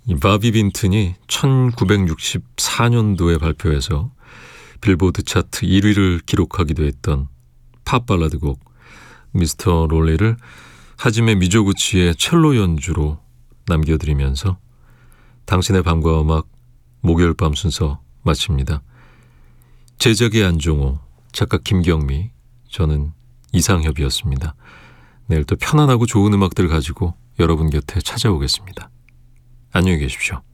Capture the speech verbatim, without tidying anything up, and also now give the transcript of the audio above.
이 바비 빈튼이 천구백육십사 년도에 발표해서 빌보드 차트 일 위를 기록하기도 했던 팝 발라드 곡 미스터 롤리를 하지메 미조구치의 첼로 연주로 남겨드리면서 당신의 밤과 음악 목요일 밤 순서 마칩니다. 제작의 안종호, 작가 김경미, 저는 이상협이었습니다. 내일 또 편안하고 좋은 음악들 가지고 여러분 곁에 찾아오겠습니다. 안녕히 계십시오.